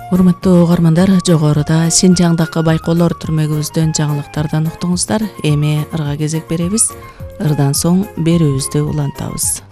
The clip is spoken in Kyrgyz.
Урматтуу угармандар, жогоруда Синжаңдагы байкоолор түрмөгүбүздөн жаңылыктардан уктуңуздар. Эми ырга кезек беребиз. Ырдан соң берүүбүздү улантабыз.